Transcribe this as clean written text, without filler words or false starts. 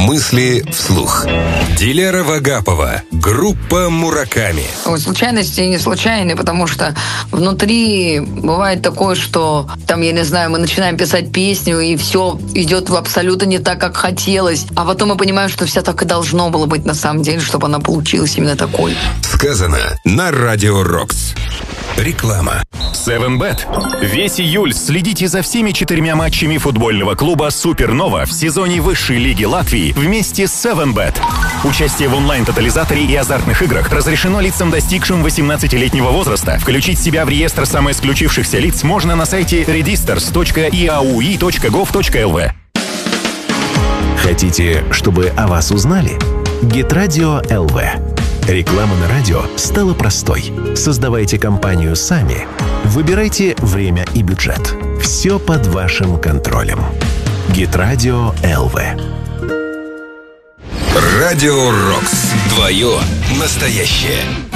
Мысли вслух. Дилера Агапова. Группа Мураками. Случайности не случайны, потому что внутри бывает такое, что там, я не знаю, мы начинаем писать песню, и все идет абсолютно не так, как хотелось. А потом мы понимаем, что все так и должно было быть на самом деле, чтобы она получилась именно такой. Сказано на Радио Рокс. Реклама. 7bet. Весь июль следите за всеми 4 матчами футбольного клуба «Супернова» в сезоне высшей лиги Латвии вместе с 7bet. Участие в онлайн-тотализаторе и азартных играх разрешено лицам, достигшим 18-летнего возраста. Включить себя в реестр самоисключившихся лиц можно на сайте registers.iaui.gov.lv. Хотите, чтобы о вас узнали? Гитрадио ЛВ. Реклама на радио стала простой. Создавайте компанию сами. Выбирайте время и бюджет. Все под вашим контролем. Гитрадио ЛВ. Радио Рокс. Твое настоящее.